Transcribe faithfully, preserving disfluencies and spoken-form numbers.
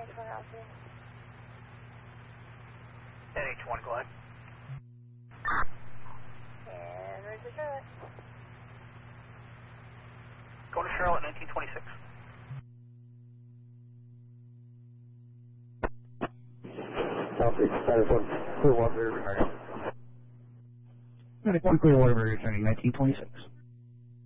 N H one, go ahead. And ready for Charlotte. Go to Charlotte, nineteen twenty-six. Southeast, status one, clear one, rear, returning. Medic one, clear water, returning nineteen twenty-six.